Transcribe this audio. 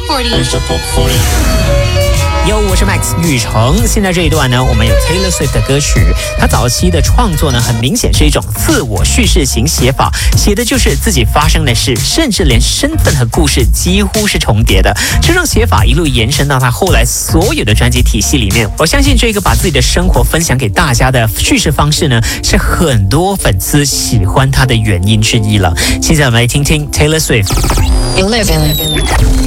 哟，我是 Max 雨成。现在这一段呢，我们有 Taylor Swift 的歌曲。他早期的创作呢，很明显是一种自我叙事型写法，写的就是自己发生的事，甚至连身份和故事几乎是重叠的。这种写法一路延伸到他后来所有的专辑体系里面。我相信这个把自己的生活分享给大家的叙事方式呢，是很多粉丝喜欢他的原因之一了。现在我们来听听 Taylor Swift。